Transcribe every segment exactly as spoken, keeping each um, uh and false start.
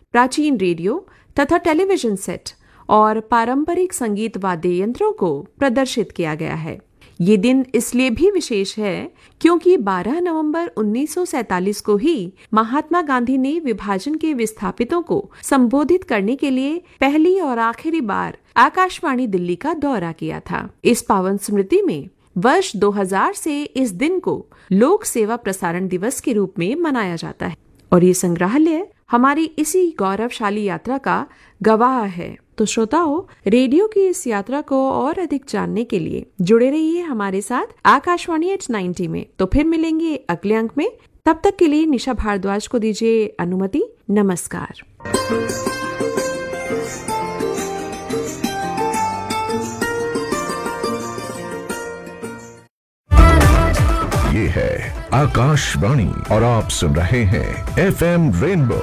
प्राचीन रेडियो तथा television set और पारंपरिक संगीत वाद्य यंत्रों को प्रदर्शित किया गया है। ये दिन इसलिए भी विशेष है क्योंकि बारह नवंबर उन्नीस सौ सैंतालीस को ही महात्मा गांधी ने विभाजन के विस्थापितों को संबोधित करने के लिए पहली और आखिरी बार आकाशवाणी दिल्ली का दौरा किया था। इस पावन स्मृति में वर्ष दो हज़ार से इस दिन को लोक सेवा प्रसारण दिवस के रूप में मनाया जाता है और ये संग्रहालय हमारी इसी गौरवशाली यात्रा का गवाह है। तो श्रोताओ, रेडियो की इस यात्रा को और अधिक जानने के लिए जुड़े रहिए हमारे साथ आकाशवाणी एट नाइंटी में। तो फिर मिलेंगे अगले अंक में। तब तक के लिए निशा भारद्वाज को दीजिए अनुमति। नमस्कार। ये है आकाशवाणी और आप सुन रहे हैं एफ एम रेनबो।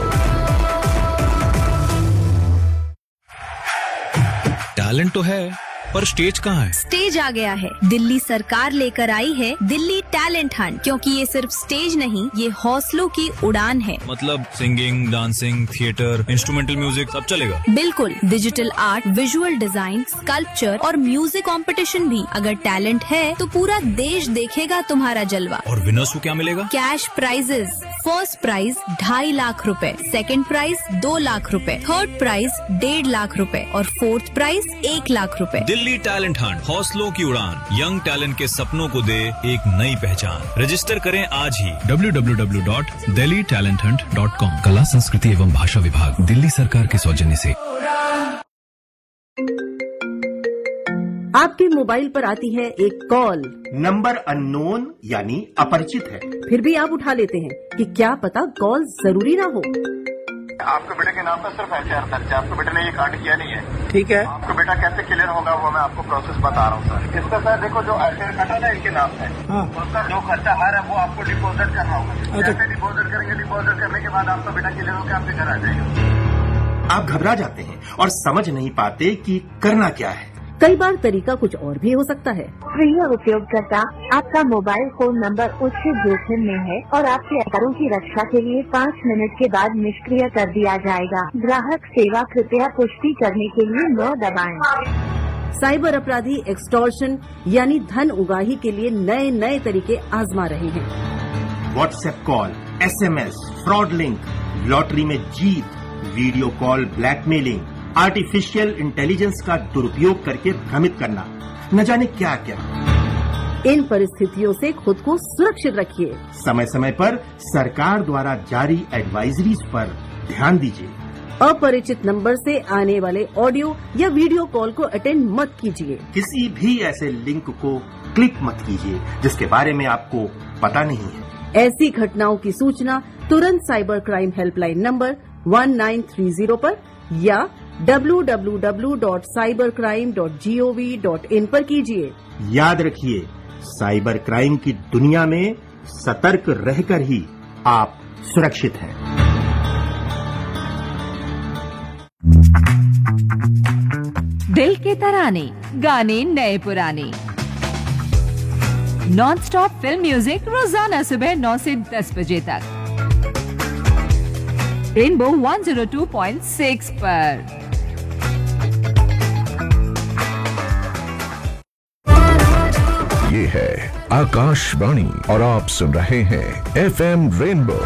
टैलेंट तो है पर स्टेज कहाँ है? स्टेज आ गया है। दिल्ली सरकार लेकर आई है दिल्ली टैलेंट हंट, क्योंकि ये सिर्फ स्टेज नहीं, ये हौसलों की उड़ान है। मतलब singing, dancing, theatre, instrumental music सब चलेगा? बिल्कुल। Digital art, visual design, sculpture और म्यूजिक कंपटीशन भी। अगर टैलेंट है तो पूरा देश देखेगा तुम्हारा जलवा। और विनर्स को क्या मिलेगा? Cash prices. फर्स्ट प्राइज ढाई लाख रुपए, सेकंड प्राइज दो लाख रुपए, थर्ड प्राइज डेढ़ लाख रुपए और फोर्थ प्राइज एक लाख रुपए। दिल्ली टैलेंट हंट, हौसलों की उड़ान, यंग टैलेंट के सपनों को दे एक नई पहचान। रजिस्टर करें आज ही W W W dot Delhi talent Hunt dot com. कला, संस्कृति एवं भाषा विभाग, दिल्ली सरकार के सौजन्य से। आपके मोबाइल पर आती है एक कॉल। नंबर अननोन यानी अपरिचित है, फिर भी आप उठा लेते हैं कि क्या पता कॉल जरूरी ना हो। आपके बेटे के नाम पर सिर्फ एफ आई आर दर्ज है, आपके बेटे ने ये कांड किया नहीं है। ठीक है, आपका बेटा कैसे क्लियर होगा वो मैं आपको प्रोसेस बता रहा हूँ सर। इसका सर देखो जो एफ आई आर कटा था इनके नाम है, उसका जो खर्चा हर है वो आपको डिपोजिट करना होगा। जैसे डिपोजिट करेंगे, डिपोजिट करने के बाद आपका बेटा क्लियर होकर आपके घर आ जाएगा। आप घबरा जाते हैं और समझ नहीं पाते कि करना क्या है। कई बार तरीका कुछ और भी हो सकता है। प्रिय उपयोगकर्ता, आपका मोबाइल फोन नंबर उच्च जोखिम में है और आपके आधारों की रक्षा के लिए पाँच मिनट के बाद निष्क्रिय कर दिया जाएगा। ग्राहक सेवा कृपया पुष्टि करने के लिए नौ दबाएं। साइबर अपराधी एक्सटॉर्शन यानी धन उगाही के लिए नए नए तरीके आजमा रहे हैं। WhatsApp call, S M S, fraud link, lottery में जीत, video call blackmailing, artificial intelligence का दुरुपयोग करके भ्रमित करना, न जाने क्या क्या। इन परिस्थितियों से खुद को सुरक्षित रखिए। समय समय पर सरकार द्वारा जारी एडवाइजरीज पर ध्यान दीजिए। अपरिचित नंबर से आने वाले ऑडियो या वीडियो कॉल को अटेंड मत कीजिए। किसी भी ऐसे लिंक को क्लिक मत कीजिए जिसके बारे में आपको पता नहीं है। ऐसी घटनाओं की सूचना तुरंत cyber crime helpline number one nine three zero पर या W W W dot cyber crime dot G O V dot in पर कीजिए। याद रखिए, साइबर क्राइम की दुनिया में सतर्क रहकर ही आप सुरक्षित हैं। दिल के तराने, गाने नए पुराने, नॉन स्टॉप फिल्म म्यूजिक रोजाना सुबह नौ से दस बजे तक rainbow one zero two point six पर। ये है आकाशवाणी और आप सुन रहे हैं एफ एम रेनबो।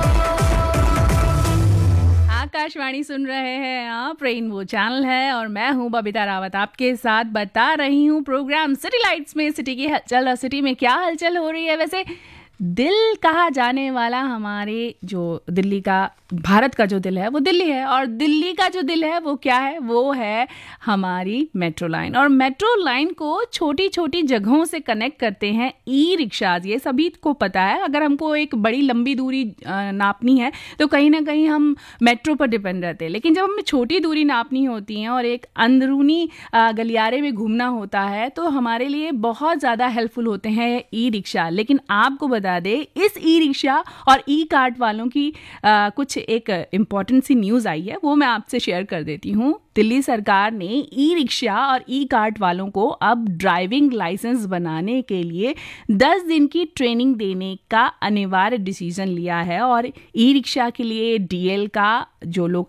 आकाशवाणी सुन रहे हैं आप, रेनबो चैनल है और मैं हूं बबीता रावत आपके साथ बता रही हूं प्रोग्राम सिटी लाइट्स में सिटी की हलचल। और सिटी में क्या हलचल हो रही है? वैसे दिल कहा जाने वाला हमारे जो दिल्ली का, भारत का जो दिल है वो दिल्ली है, और दिल्ली का जो दिल है वो क्या है? वो है हमारी मेट्रो लाइन। और मेट्रो लाइन को छोटी छोटी जगहों से कनेक्ट करते हैं ई रिक्शाज। ये सभी को पता है। अगर हमको एक बड़ी लंबी दूरी नापनी है तो कहीं ना कहीं हम मेट्रो पर डिपेंड रहते हैं, लेकिन जब हमें छोटी दूरी नापनी होती है और एक अंदरूनी गलियारे में घूमना होता है तो हमारे लिए बहुत ज़्यादा हेल्पफुल होते हैं ई रिक्शा। लेकिन आपको बता दे, इस ई रिक्शा और ई कार्ट वालों की आ, कुछ एक इम्पॉर्टेंट सी न्यूज़ आई है, वो मैं आपसे शेयर कर देती हूँ। दिल्ली सरकार ने ई रिक्शा और ई कार्ट वालों को अब ड्राइविंग लाइसेंस बनाने के लिए दस दिन की ट्रेनिंग देने का अनिवार्य डिसीजन लिया है। और ई रिक्शा के लिए डीएल का जो लोग